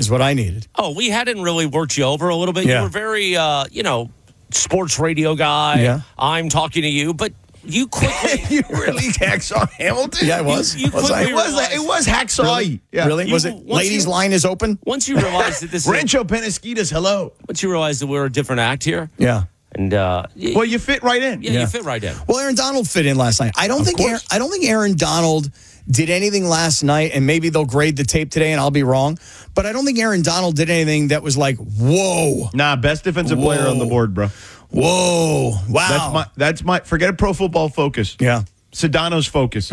is what I needed. Oh, we hadn't really worked you over a little bit. Yeah. You were very, sports radio guy. Yeah. I'm talking to you, but you quickly. You really Hacksaw Hamilton? Yeah, I was. You Was I? quickly realized- It was Hacksaw. Really? Yeah. Really? Was it once ladies' you- line is open? Once you realized that this, Rancho Penasquitas, hello. once you realized that we were a different act here, Yeah. and Well, you fit right in. you fit right in. Well, Aaron Donald fit in last night. I don't think Aaron Donald did anything last night, and maybe they'll grade the tape today, and I'll be wrong. But I don't think Aaron Donald did anything that was like, whoa, Nah, best defensive player on the board, bro. whoa, wow. That's my forget a Pro Football Focus. Yeah. Sedano's focus.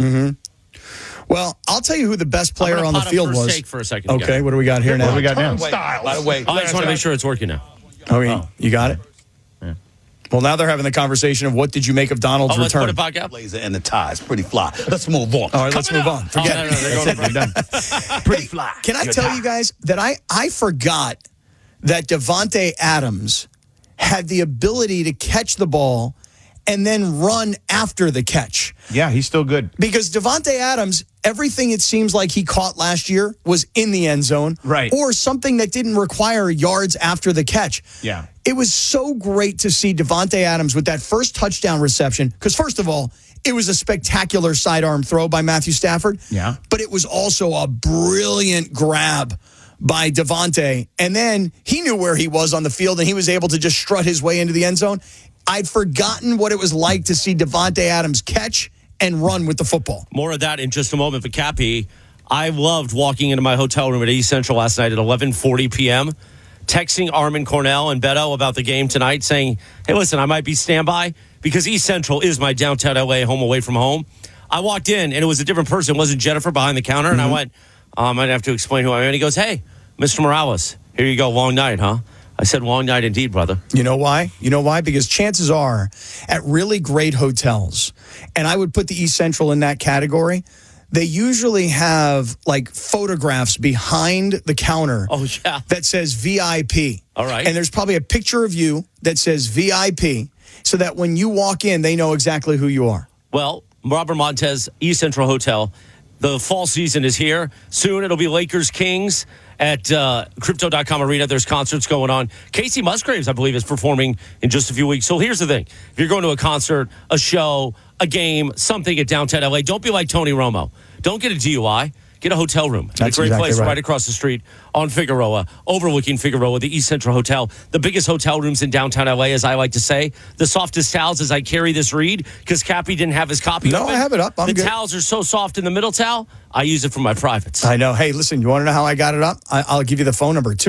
Well, I'll tell you who the best player I'm gonna on the pot up field first was. take for a second. Okay, again. what do we got here now? What do we got now? By the way, I just want to make sure it's working now. You got it? Yeah. Well, now they're having the conversation of what did you make of Donald's Let's return? put it back up. blazer and the tie is pretty fly. Let's move on. All right, let's move on. Forget no, it. they're going We're done. Pretty fly. Can I tell you guys that I forgot that Devontae Adams had the ability to catch the ball and then run after the catch? Yeah, he's still good. Because Devontae Adams, everything it seems like he caught last year was in the end zone. Right. Or something that didn't require yards after the catch. Yeah. It was so great to see Devontae Adams with that first touchdown reception. Because first of all, it was a spectacular sidearm throw by Matthew Stafford. Yeah. But it was also a brilliant grab by Devontae. And then he knew where he was on the field, and he was able to just strut his way into the end zone. I'd forgotten what it was like to see Devontae Adams catch and run with the football. More of that in just a moment. But Cappy, I loved walking into my hotel room at East Central last night at 11:40 p.m., texting Armin Cornell and Beto about the game tonight, saying, hey, listen, I might be standby because East Central is my downtown LA home away from home. I walked in, and it was a different person. It wasn't Jennifer behind the counter, and I went, I might have to explain who I am. And he goes, hey, Mr. Morales, here you go, long night, huh? I said, long night indeed, brother. You know why? You know why? Because chances are at really great hotels, and I would put the East Central in that category, they usually have like photographs behind the counter that says VIP. All right. And there's probably a picture of you that says VIP so that when you walk in, they know exactly who you are. Well, Robert Montez, East Central Hotel. The fall season is here. Soon it'll be Lakers Kings at Crypto.com Arena. There's concerts going on. Casey Musgraves, I believe, is performing in just a few weeks. So here's the thing. If you're going to a concert, a show, a game, something at downtown LA, don't be like Tony Romo. Don't get a DUI. Get a hotel room. That's a great exactly place right. right across the street on Figueroa, overlooking Figueroa, the East Central Hotel. The biggest hotel rooms in downtown LA, as I like to say. The softest towels as I carry this read, because Cappy didn't have his copy. No, open. I have it up. I'm the good. towels are so soft in the middle towel, I use it for my privates. I know. Hey, listen, you want to know how I got it up? I'll give you the phone number,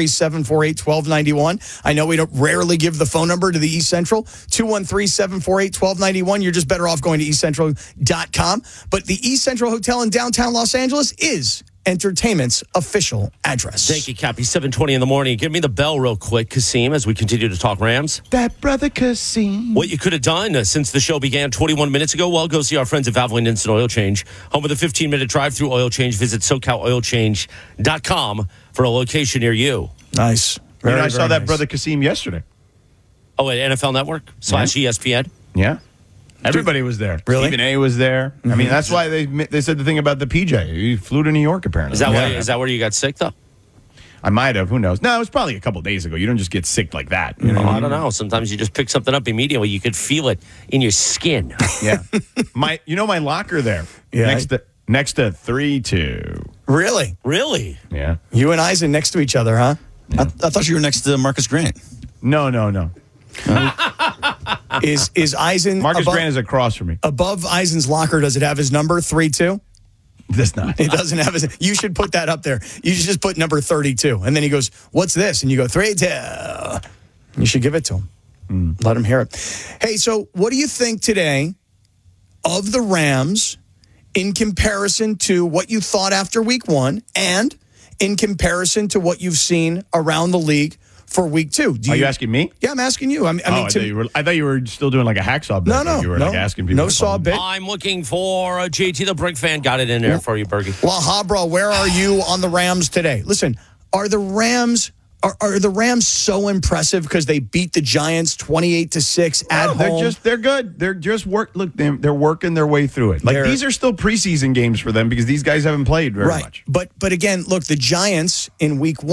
213-748-1291. I know we don't rarely give the phone number to the East Central, 213-748-1291. You're just better off going to eastcentral.com. But the East Central Hotel in downtown Los Angeles is Entertainment's official address. Thank you, Cappy. 7:20 in the morning. Give me the bell real quick, Kasim, as we continue to talk Rams. That brother Kasim. What you could have done since the show began 21 minutes ago, well, go see our friends at Valvoline Instant Oil Change. Home of the 15-minute drive-through oil change. Visit SoCalOilChange.com for a location near you. Nice. I saw that brother Kasim yesterday. Oh, at NFL Network / ESPN? Yeah. Everybody was there. Really? Stephen A was there. I mean, that's why they said the thing about the PJ. He flew to New York, apparently. Is that where you got sick, though? I might have. Who knows? No, it was probably a couple of days ago. You don't just get sick like that. You know? I don't know. Sometimes you just pick something up immediately. You could feel it in your skin. Yeah. my locker there. Yeah. Next to 3-2. Really? Really? Yeah. You and Eisen next to each other, huh? I thought you were next to Marcus Grant. No. Is Eisen Marcus Grant is across from me. above Eisen's locker? Does it have his number 32? That's not. It doesn't have his. You should put that up there. You should just put number 32, and then he goes, "What's this?" And you go 32. You should give it to him. Let him hear it. Hey, so what do you think today of the Rams in comparison to what you thought after Week 1, and in comparison to what you've seen around the league for Week 2? Are you asking me? Yeah, I'm asking you. I thought you were still doing like a hacksaw bit. No. You were like asking people. No saw bit. I'm looking for a JT the Brick fan. Got it in there for you, Bergie. Well, Habra, where are you on the Rams today? Listen, are the Rams so impressive because they beat the Giants 28-6 at home? They're good. They're working their way through it. Like these are still preseason games for them because these guys haven't played very much. But again, look, the Giants in Week 1